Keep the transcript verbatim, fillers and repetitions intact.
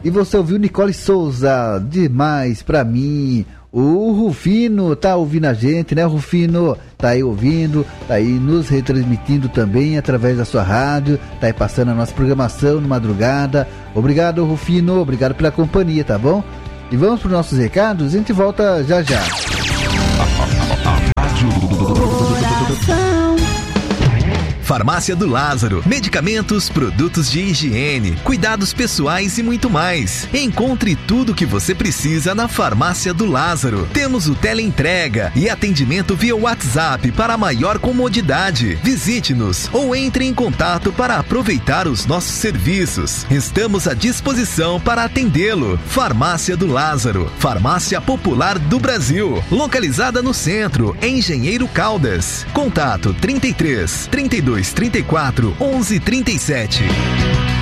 E você ouviu Nicole Souza, demais pra mim. O Rufino tá ouvindo a gente, né, Rufino? Tá aí ouvindo, tá aí nos retransmitindo também através da sua rádio, tá aí passando a nossa programação no madrugada. Obrigado, Rufino, obrigado pela companhia, tá bom? E vamos para os nossos recados, a gente volta já já. Farmácia do Lázaro, medicamentos, produtos de higiene, cuidados pessoais e muito mais. Encontre tudo o que você precisa na Farmácia do Lázaro. Temos o teleentrega e atendimento via WhatsApp para maior comodidade. Visite-nos ou entre em contato para aproveitar os nossos serviços. Estamos à disposição para atendê-lo. Farmácia do Lázaro, farmácia popular do Brasil, localizada no centro, em Engenheiro Caldas. Contato trinta e três, trinta e dois, trinta e quatro, onze, trinta e sete.